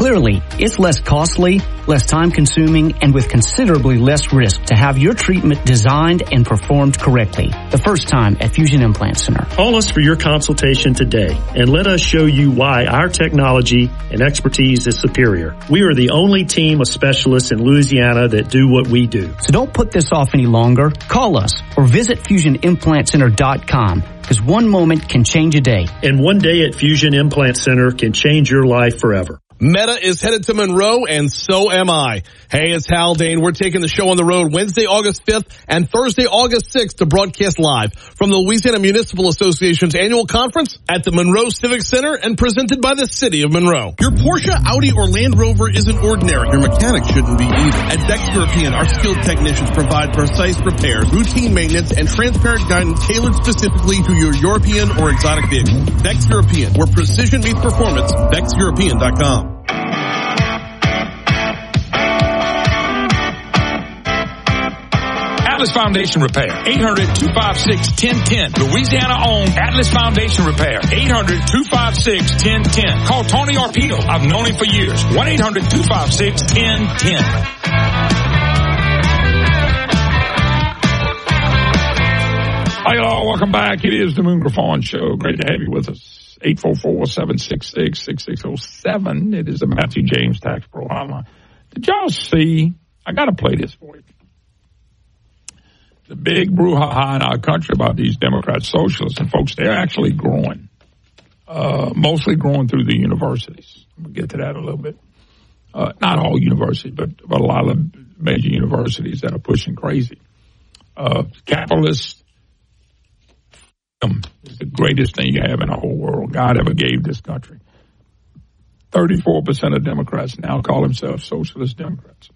Clearly, it's less costly, less time-consuming, and with considerably less risk to have your treatment designed and performed correctly. The first time at Fusion Implant Center. Call us for your consultation today and let us show you why our technology and expertise is superior. We are the only team of specialists in Louisiana that do what we do. So don't put this off any longer. Call us or visit FusionImplantCenter.com, because one moment can change a day. And one day at Fusion Implant Center can change your life forever. Meta is headed to Monroe, and so am I. Hey, it's Hal Dane. We're taking the show on the road Wednesday, August 5th and Thursday, August 6th to broadcast live from the Louisiana Municipal Association's annual conference at the Monroe Civic Center and presented by the City of Monroe. Your Porsche, Audi, or Land Rover isn't ordinary. Your mechanic shouldn't be either. At Vex European, our skilled technicians provide precise repairs, routine maintenance, and transparent guidance tailored specifically to your European or exotic vehicle. Vex European, where precision meets performance. VexEuropean.com. Atlas Foundation Repair, 800-256-1010. Louisiana-owned Atlas Foundation Repair, 800-256-1010. Call Tony Arpedo. I've known him for years. 1-800-256-1010. Hi, y'all. Welcome back. It is the Moon Griffon Show. Great to have you with us. 844-766-6607. It is the Matthew James Tax Pro Hotline. Did y'all see? I got to play this for you. The big brouhaha in our country about these Democrat socialists, and folks, they're actually growing, mostly growing through the universities. We'll get to that in a little bit. Not all universities, but a lot of major universities that are pushing crazy. Capitalist is the greatest thing you have in the whole world God ever gave this country. 34% of Democrats now call themselves socialist Democrats.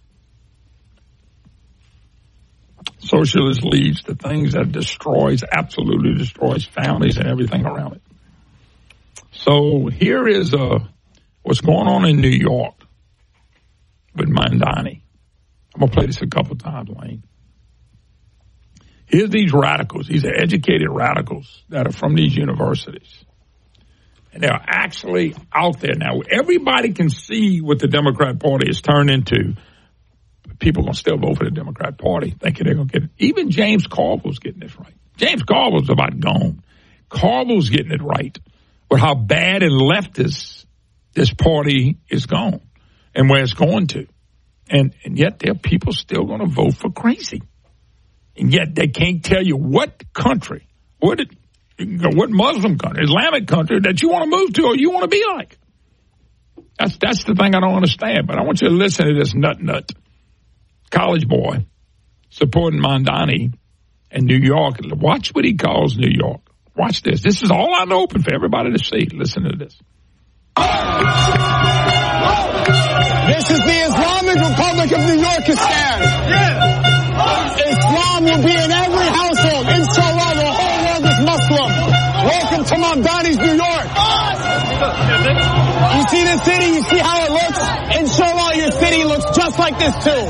Socialist leads to things that absolutely destroys families and everything around it. So here is what's going on in New York with Mamdani. I'm going to play this a couple times, Lane. Here's these radicals. These are educated radicals that are from these universities. And they're actually out there now. Everybody can see what the Democrat Party has turned into. People are going to still vote for the Democrat Party, thinking they're going to get it. Even James Carville's getting this right. James Carville's about gone. Carville's getting it right with how bad and leftist this party is gone and where it's going to. And yet there are people still going to vote for crazy. And yet they can't tell you what country, what Muslim country, Islamic country that you want to move to or you want to be like. That's the thing I don't understand. But I want you to listen to this nut. College boy supporting Mamdani in New York. Watch what he calls New York. Watch this. This is all out open for everybody to see. Listen to this. This is the Islamic Republic of New Yorkistan. Islam will be in every household. Inshallah, the whole world is Muslim. Welcome to Mamdani's New York. You see the city? You see how it looks? Inshallah, your city looks just like this too.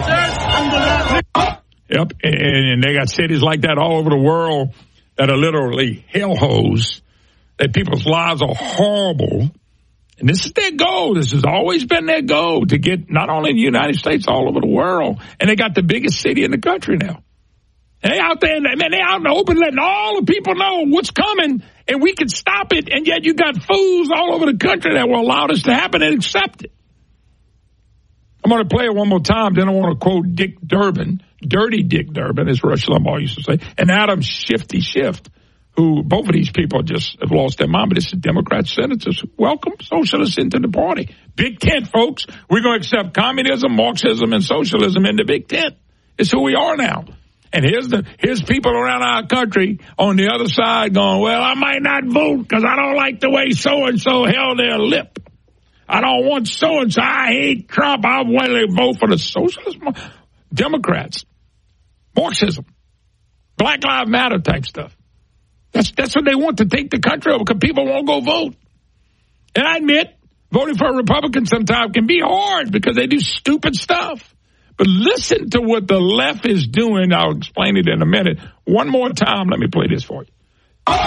Yep, and they got cities like that all over the world that are literally hellholes, that people's lives are horrible. And this is their goal. This has always been their goal, to get not only in the United States, all over the world. And they got the biggest city in the country now. And they out there, man, they out in the open letting all the people know what's coming, and we can stop it. And yet you got fools all over the country that will allow this to happen and accept it. I'm going to play it one more time. Then I want to quote Dick Durbin, Dirty Dick Durbin, as Rush Limbaugh used to say, and Adam Shifty Schiff, who both of these people just have lost their mind. But it's the Democrat senators who welcome socialists into the party. Big tent, folks. We're going to accept communism, Marxism, and socialism in the big tent. It's who we are now. And here's people around our country on the other side going, well, I might not vote because I don't like the way so-and-so held their lip. I don't want so-and-so. I hate Trump. I want to vote for the socialist Democrats. Marxism. Black Lives Matter type stuff. That's what they want, to take the country over because people won't go vote. And I admit, voting for a Republican sometimes can be hard because they do stupid stuff. But listen to what the left is doing. I'll explain it in a minute. One more time. Let me play this for you.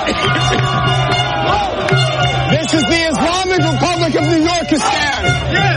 This is the Islamic Republic of New Yorkistan.